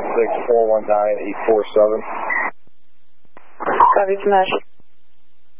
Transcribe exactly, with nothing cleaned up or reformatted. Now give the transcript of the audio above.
six four one nine eight four seven. Copy, Smash.